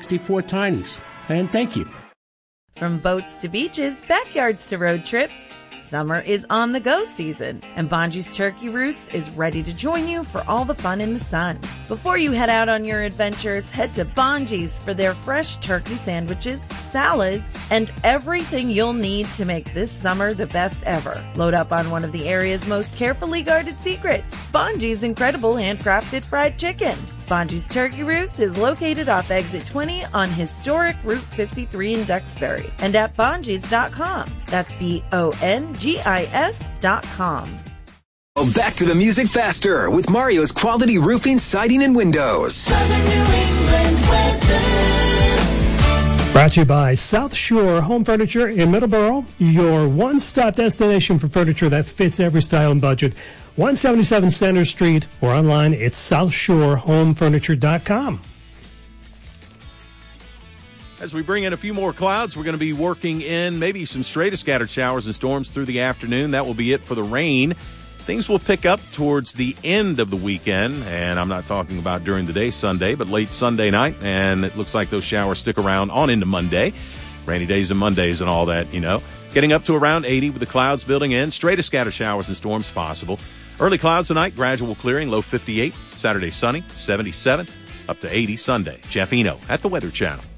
64 Tinies. And thank you. From boats to beaches, backyards to road trips, summer is on the go season, and Bonji's Turkey Roost is ready to join you for all the fun in the sun. Before you head out on your adventures, head to Bonji's for their fresh turkey sandwiches, salads, and everything you'll need to make this summer the best ever. Load up on one of the area's most carefully guarded secrets, Bonji's incredible handcrafted fried chicken. Bonji's Turkey Roost is located off Exit 20 on historic Route 53 in Duxbury and at Bonjis.com. That's BONGIS.com. Back to the music faster with Mario's Quality Roofing, Siding, and Windows. Southern New England weather. Brought to you by South Shore Home Furniture in Middleborough, your one-stop destination for furniture that fits every style and budget. 177 Center Street, or online, it's southshorehomefurniture.com. As we bring in a few more clouds, we're going to be working in maybe some stray to scattered showers and storms through the afternoon. That will be it for the rain. Things will pick up towards the end of the weekend, and I'm not talking about during the day Sunday, but late Sunday night, and it looks like those showers stick around on into Monday. Rainy days and Mondays and all that, you know. Getting up to around 80 with the clouds building in. Stray to scattered showers and storms possible. Early clouds tonight, gradual clearing, low 58. Saturday sunny, 77, up to 80 Sunday. Jeff Eno at the Weather Channel.